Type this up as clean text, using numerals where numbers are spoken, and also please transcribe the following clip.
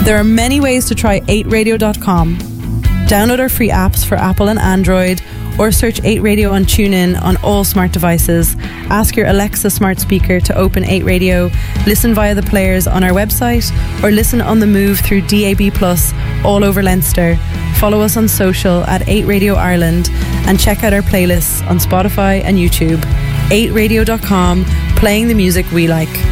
There are many ways to try 8radio.com. Download our free apps for Apple and Android, or search 8Radio on TuneIn on all smart devices. Ask your Alexa smart speaker to open 8Radio, listen via the players on our website, or listen on the move through DAB+ all over Leinster. Follow us on social at 8Radio Ireland and check out our playlists on Spotify and YouTube. 8radio.com, playing the music we like.